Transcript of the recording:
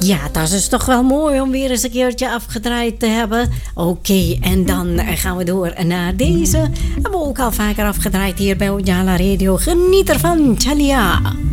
Ja, dat is toch wel mooi om weer eens een keertje afgedraaid te hebben. Oké, en dan gaan we door naar deze. Hebben we ook al vaker afgedraaid hier bij Ojala Radio. Geniet ervan, Chalia.